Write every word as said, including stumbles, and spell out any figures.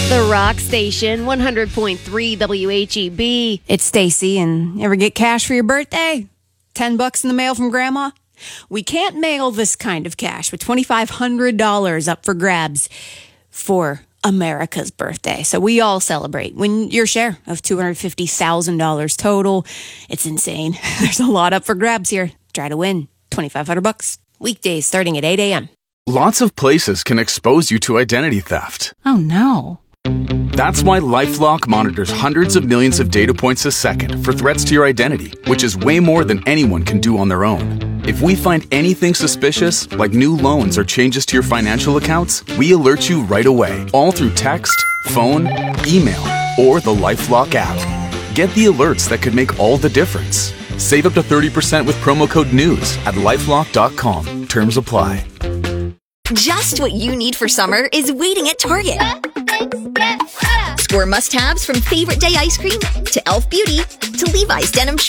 The Rock Station, one hundred point three W H E B. It's Stacy, and ever get cash for your birthday? Ten bucks in the mail from Grandma? We can't mail this kind of cash with twenty-five hundred dollars up for grabs for America's birthday. So we all celebrate. Win your share of two hundred fifty thousand dollars total. It's insane. There's a lot up for grabs here. Try to win twenty-five hundred bucks. Weekdays starting at eight a.m. Lots of places can expose you to identity theft. Oh, no. That's why LifeLock monitors hundreds of millions of data points a second for threats to your identity, which is way more than anyone can do on their own. If we find anything suspicious, like new loans or changes to your financial accounts, we alert you right away, all through text, phone, email, or the LifeLock app. Get the alerts that could make all the difference. Save up to thirty percent with promo code NEWS at lifelock dot com. Terms apply. Just what you need for summer is waiting at Target. Score must-haves from favorite day ice cream to Elf Beauty to Levi's denim shorts.